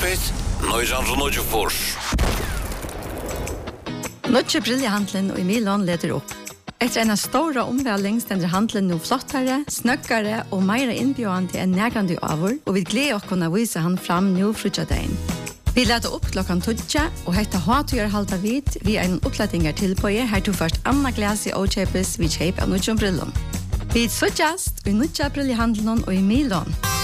Pulpit, Nøyjans Fors. Nødje briljehandelen og Milan leder opp. Etter en stora omvæling stender handelen nå flottere, snøkkere og mer innbjørende enn nærgande avur, og vi gleder oss kunne vise han fram nå frutjadein. Vi leder opp klokken 12, og hette hatøyer halta vid, vi en opplettinger tilbøye, her tog først Anna Glas i Åkjøpes, vi kjøp av Nødje brillen. Vi så just i Nødje briljehandelen og i Milan.